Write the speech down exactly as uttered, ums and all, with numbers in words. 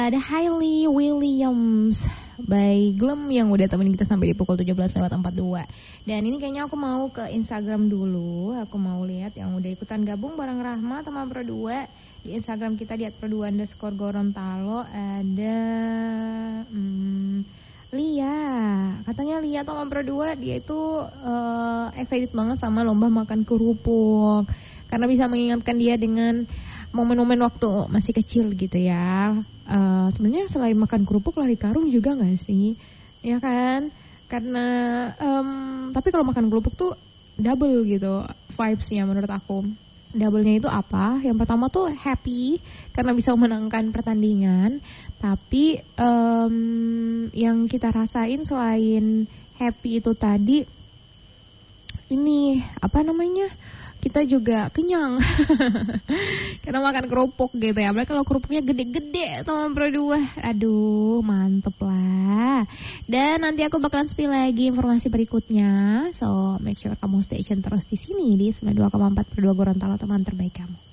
Ada Hailey Williams by Glem yang udah temenin kita sampai di pukul tujuh belas lewat empat puluh dua. Dan ini kayaknya aku mau ke Instagram dulu. Aku mau lihat yang udah ikutan gabung bareng Rahma teman Pro dua. Di Instagram kita di at pro dua underscore Gorontalo ada hmm, Lia. Katanya Lia teman Pro dua dia itu uh, excited banget sama lomba makan kerupuk. Karena bisa mengingatkan dia dengan momen-momen waktu masih kecil gitu ya. Uh, sebenarnya selain makan kerupuk lari karung juga nggak sih, ya kan? Karena um, tapi kalau makan kerupuk tuh double gitu vibes-nya menurut aku. Double-nya itu apa? Yang pertama tuh happy karena bisa memenangkan pertandingan. Tapi um, yang kita rasain selain happy itu tadi, ini apa namanya? Kita juga kenyang karena makan kerupuk gitu ya. Apalagi kalau kerupuknya gede-gede teman Pro dua. Aduh mantep lah. Dan nanti aku bakalan spill lagi informasi berikutnya. So make sure kamu stay tune terus di sini di sembilan puluh dua koma empat Pro dua Gorontalo, teman terbaik kamu.